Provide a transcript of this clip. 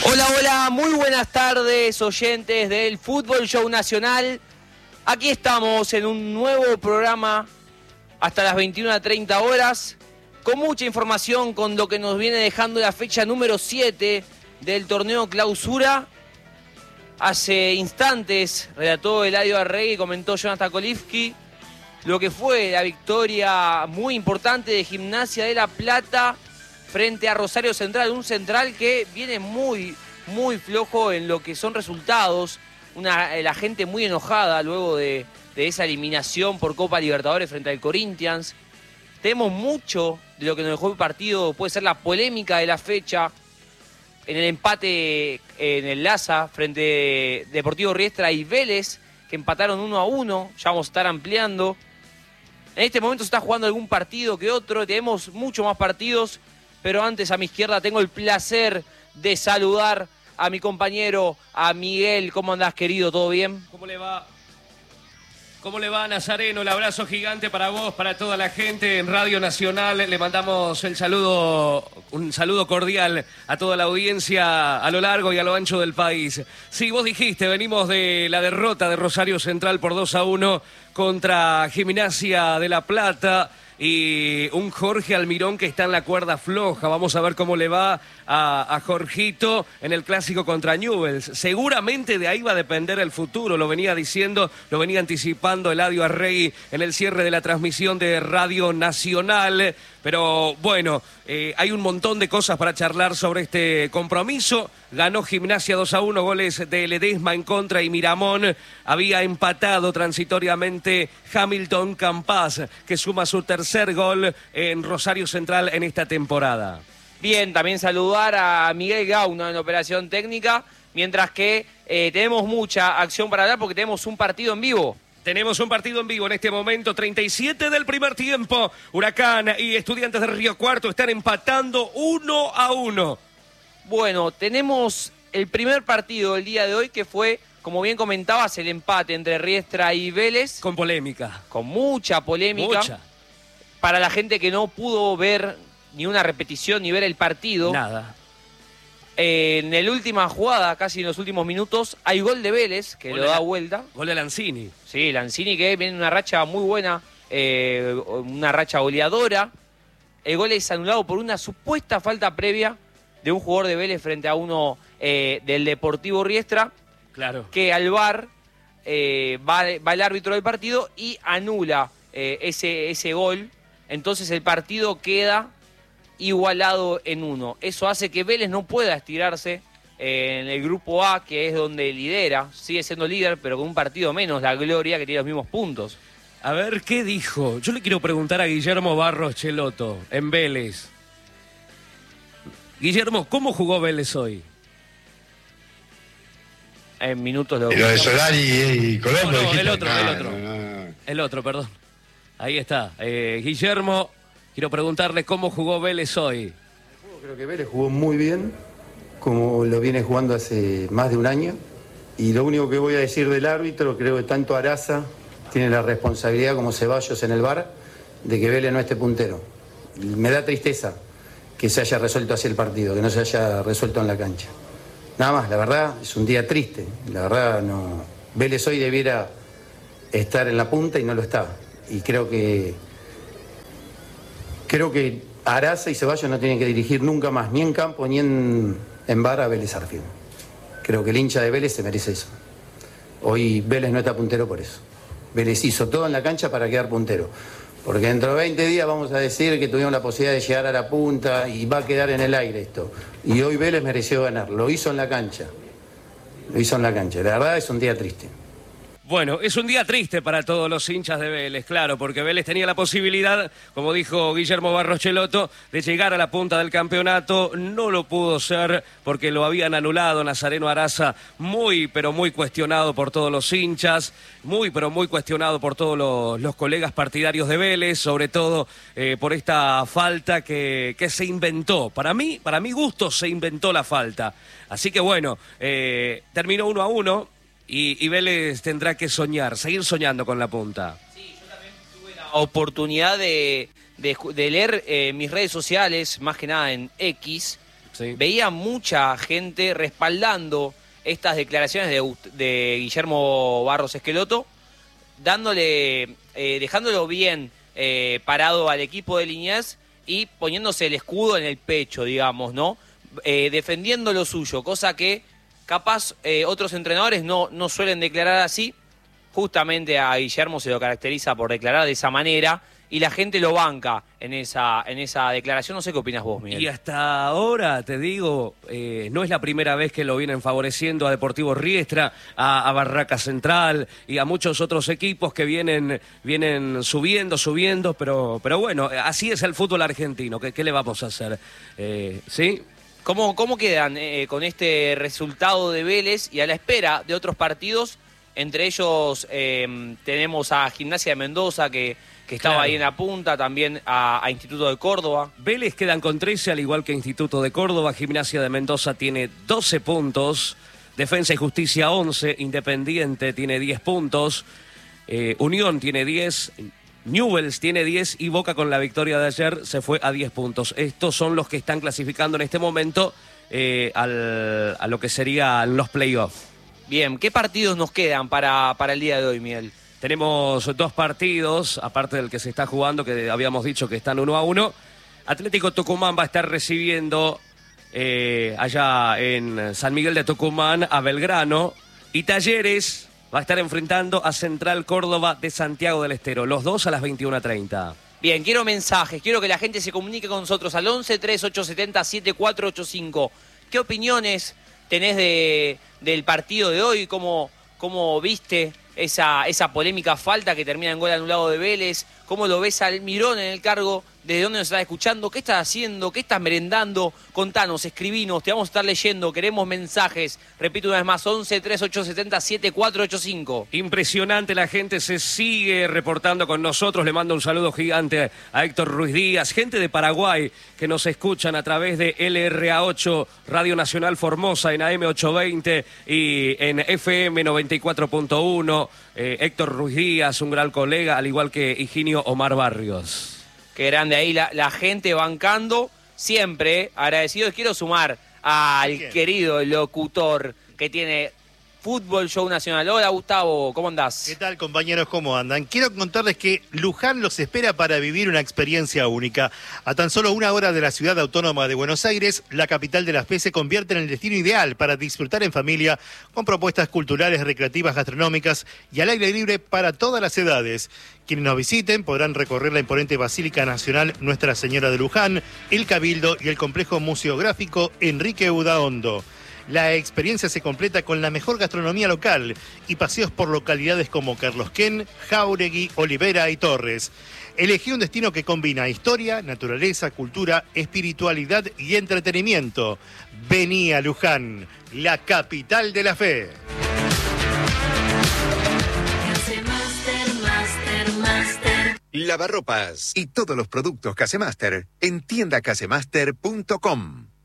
Hola, hola, muy buenas tardes, oyentes del Fútbol Show Nacional. Aquí estamos en un nuevo programa hasta las 21:30 horas, con mucha información, con lo que nos viene dejando la fecha número 7 del torneo Clausura. Hace instantes relató Eladio Arregui y comentó Jonathan Kolivsky lo que fue la victoria muy importante de Gimnasia de La Plata frente a Rosario Central, un Central que viene muy flojo en lo que son resultados, la gente muy enojada luego de esa eliminación por Copa Libertadores frente al Corinthians. Tenemos mucho de lo que nos dejó el partido, puede ser la polémica de la fecha, en el empate en el Laza frente a Deportivo Riestra y Vélez, que empataron 1-1, ya vamos a estar ampliando. En este momento se está jugando algún partido que otro, tenemos mucho más partidos, pero antes a mi izquierda tengo el placer de saludar a mi compañero, a Miguel. ¿Cómo andás, querido? ¿Todo bien? ¿Cómo le va? ¿Cómo le va, Nazareno? El abrazo gigante para vos, para toda la gente en Radio Nacional. Le mandamos un saludo cordial a toda la audiencia a lo largo y a lo ancho del país. Sí, vos dijiste, venimos de la derrota de Rosario Central por 2-1 contra Gimnasia de La Plata. Y un Jorge Almirón que está en la cuerda floja. Vamos a ver cómo le va a Jorgito en el clásico contra Newell's. Seguramente de ahí va a depender el futuro. Lo venía diciendo, lo venía anticipando Eladio Arregui en el cierre de la transmisión de Radio Nacional. Pero bueno, hay un montón de cosas para charlar sobre este compromiso. Ganó Gimnasia 2-1, goles de Ledesma en contra y Miramón. Había empatado transitoriamente Hamilton Campas, que suma su tercer gol en Rosario Central en esta temporada. Bien, también saludar a Miguel Gauna en operación técnica, mientras que tenemos mucha acción para hablar porque tenemos un partido en vivo. Tenemos un partido en vivo en este momento, 37 del primer tiempo. Huracán y Estudiantes de Río Cuarto están empatando 1-1. Bueno, tenemos el primer partido del día de hoy que fue, como bien comentabas, el empate entre Riestra y Vélez. Con polémica. Con mucha polémica. Mucha. Para la gente que no pudo ver ni una repetición ni ver el partido. Nada. En la última jugada, casi en los últimos minutos, hay gol de Vélez, que lo da vuelta. Gol de Lanzini. Sí, Lanzini que viene en una racha muy buena, una racha goleadora. El gol es anulado por una supuesta falta previa de un jugador de Vélez frente a uno del Deportivo Riestra. Claro. Que al VAR va el árbitro del partido y anula ese gol. Entonces el partido queda igualado en 1. Eso hace que Vélez no pueda estirarse en el grupo A, que es donde lidera. Sigue siendo líder, pero con un partido menos, la Gloria, que tiene los mismos puntos. A ver, ¿qué dijo? Yo le quiero preguntar a Guillermo Barros Cheloto, en Vélez. Guillermo, ¿cómo jugó Vélez hoy? En minutos lo... Lo de Solari y Colombo. No, el otro, perdón. Ahí está. Guillermo, quiero preguntarle cómo jugó Vélez hoy. Creo que Vélez jugó muy bien, como lo viene jugando hace más de un año. Y lo único que voy a decir del árbitro, creo que tanto Araza tiene la responsabilidad como Ceballos en el VAR de que Vélez no esté puntero. Me da tristeza que se haya resuelto así el partido, que no se haya resuelto en la cancha. Nada más, la verdad, es un día triste. La verdad, no. Vélez hoy debiera estar en la punta y no lo está. Y creo que Araza y Ceballos no tienen que dirigir nunca más, ni en campo ni en VAR a Vélez Sarsfield. Creo que el hincha de Vélez se merece eso. Hoy Vélez no está puntero por eso. Vélez hizo todo en la cancha para quedar puntero. Porque dentro de 20 días vamos a decir que tuvimos la posibilidad de llegar a la punta y va a quedar en el aire esto. Y hoy Vélez mereció ganar, lo hizo en la cancha. La verdad es un día triste. Bueno, es un día triste para todos los hinchas de Vélez, claro, porque Vélez tenía la posibilidad, como dijo Guillermo Barros Cheloto, de llegar a la punta del campeonato. No lo pudo ser porque lo habían anulado. Nazareno Araza, muy, pero muy cuestionado por todos los hinchas, muy, pero muy cuestionado por todos los colegas partidarios de Vélez, sobre todo por esta falta que se inventó. Para mi gusto se inventó la falta. Así que bueno, terminó 1-1. Y Vélez tendrá que seguir soñando con la punta. Sí, yo también tuve la oportunidad de leer mis redes sociales, más que nada en X, Sí. veía mucha gente respaldando estas declaraciones de Guillermo Barros Esqueloto, dejándolo bien parado al equipo de Liniers y poniéndose el escudo en el pecho, digamos, ¿no? Defendiendo lo suyo, cosa que capaz otros entrenadores no suelen declarar así. Justamente a Guillermo se lo caracteriza por declarar de esa manera y la gente lo banca en esa declaración. No sé qué opinas vos, Miguel. Y hasta ahora, te digo, no es la primera vez que lo vienen favoreciendo a Deportivo Riestra, a Barraca Central y a muchos otros equipos que vienen subiendo, pero bueno, así es el fútbol argentino. ¿Qué le vamos a hacer? ¿Sí? ¿Cómo quedan con este resultado de Vélez y a la espera de otros partidos? Entre ellos tenemos a Gimnasia de Mendoza que estaba Claro. ahí en la punta, también a Instituto de Córdoba. Vélez quedan con 13, al igual que Instituto de Córdoba. Gimnasia de Mendoza tiene 12 puntos. Defensa y Justicia 11. Independiente tiene 10 puntos. Unión tiene 10. Newell's tiene 10 y Boca con la victoria de ayer se fue a 10 puntos. Estos son los que están clasificando en este momento a lo que serían los playoffs. Bien, ¿qué partidos nos quedan para el día de hoy, Miguel? Tenemos 2 partidos, aparte del que se está jugando, que habíamos dicho que están 1-1. Atlético Tucumán va a estar recibiendo allá en San Miguel de Tucumán a Belgrano. Y Talleres va a estar enfrentando a Central Córdoba de Santiago del Estero. Los dos a las 21:30. Bien, quiero mensajes, quiero que la gente se comunique con nosotros al 11-3870-7485. ¿Qué opiniones tenés del partido de hoy? ¿Cómo viste esa polémica falta que termina en gol anulado de Vélez? ¿Cómo lo ves al Mirón en el cargo? ¿Desde dónde nos estás escuchando? ¿Qué estás haciendo? ¿Qué estás merendando? Contanos, escribinos, te vamos a estar leyendo, queremos mensajes. Repito una vez más, 11-3870-7485. Impresionante, la gente se sigue reportando con nosotros. Le mando un saludo gigante a Héctor Ruiz Díaz, gente de Paraguay que nos escuchan a través de LRA8, Radio Nacional Formosa en AM 820 y en FM 94.1. Héctor Ruiz Díaz, un gran colega, al igual que Higinio Omar Barrios. Qué grande ahí la gente bancando, siempre agradecidos. Quiero sumar al querido locutor que tiene Fútbol Show Nacional. Hola, Gustavo, ¿cómo andás? ¿Qué tal, compañeros? ¿Cómo andan? Quiero contarles que Luján los espera para vivir una experiencia única. A tan solo 1 hora de la ciudad autónoma de Buenos Aires, la capital de la fe se convierte en el destino ideal para disfrutar en familia con propuestas culturales, recreativas, gastronómicas y al aire libre para todas las edades. Quienes nos visiten podrán recorrer la imponente Basílica Nacional Nuestra Señora de Luján, el Cabildo y el complejo museográfico Enrique Udaondo. La experiencia se completa con la mejor gastronomía local y paseos por localidades como Carlos Quén, Jáuregui, Olivera y Torres. Elegí un destino que combina historia, naturaleza, cultura, espiritualidad y entretenimiento. Vení a Luján, la capital de la fe. Lavarropas y todos los productos Casemaster en tiendacasemaster.com.